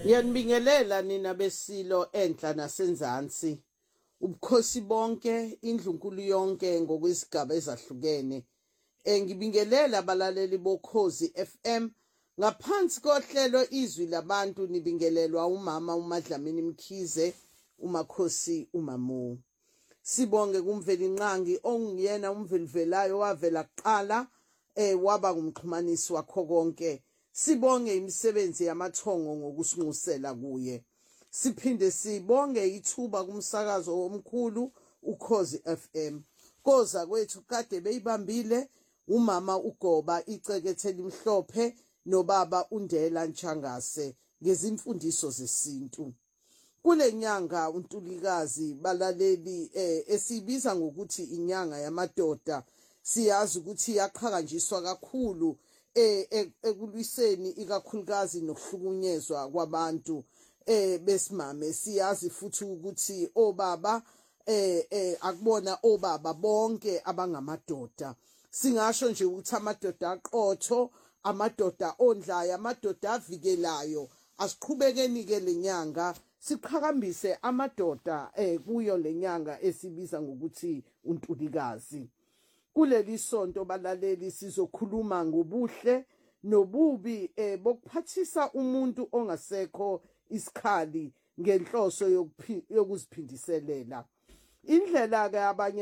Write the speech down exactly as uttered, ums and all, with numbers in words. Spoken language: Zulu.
Ngiyanibingelela nina besilo enhla nasenzansi. Ubukhosi bonke, indlunkulu yonke ngokwesigaba ezahlukene. Engibingelela abalaleli bokhozi F M ngaphansi kohlelo izwi labantu nibingelelwa umama uMadlamini Mkhize, uMakhosi uMamu. Sibonge kumveli nqangi ongiyena umvelivelayo wavela kuqala eh waba ngumxhumanisi wakho konke. Sibonge imisebenzi yamathongo ngokusingusela kuye. Siphinde sibonge ithuba kumsakazo omkhulu ukhozi F M. Koza kwethu kade beyibambile umama uGoba icekethe limhlophe nobaba uNdela Ntshangase ngezimfundiso zesintu. Kule nyanga uNtulikazi balaleli eh, esibiza ngokuthi inyanga yamadoda, siyazi ukuthi yaqhakanjiswa kakhulu eh ekulwiseni ikakhulukazi nokuhlukunyezwa kwabantu eh besimame. Siyazi futhi ukuthi obaba eh eh akubona obaba bonke abangamadoda. Singasho nje ukuthi amadoda aqotho, amadoda ondlayo, amadoda avikelayo. Asiqhubekeni ke lenyanga siqhakambise amadoda eh kuyo lenyanga esibiza ngokuthi uNtulikazi. Kuleli sonto balaleli sizokhuluma ngobuhle nobubi eh bokuphathisa umuntu ongasekho isikhali ngenhloso yokuziphindiselela. Indlela ke abanye